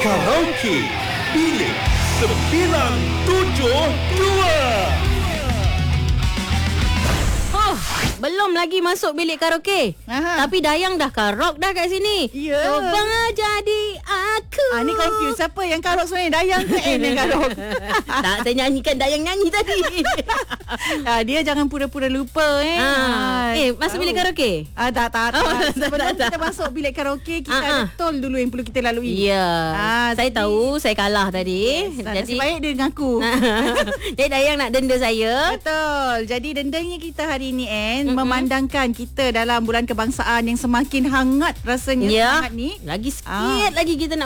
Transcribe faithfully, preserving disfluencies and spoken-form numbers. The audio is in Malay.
Karaoke Bilik sembilan tujuh dua. Oh, belum lagi masuk bilik karaoke. Aha. Tapi Dayang dah karok dah kat sini. Ya. Coba jadi aku. Ah, ni confuse. Siapa yang karok sebenarnya? Dayang ke Anne yang karok? Tak, saya nyanyikan Dayang nyanyi tadi. ah, dia jangan pura-pura lupa eh. Ah. Eh, masuk bilik karaoke? Ah, tak, tak, tak. Oh, tak, Sebelum tak, tak. kita masuk bilik karaoke, kita Ah, ada ah. tol dulu yang perlu kita lalui. Ya. Ah, saya jadi- tahu saya kalah tadi. Jadi Jadi baik dia dengan aku. Jadi Dayang nak denda saya. Betul. Jadi dendanya kita hari ini Anne, Mm-mm. memandangkan kita dalam bulan kebangsaan yang semakin hangat rasanya Ya. semangat ni. Lagi sikit Ah. lagi kita nak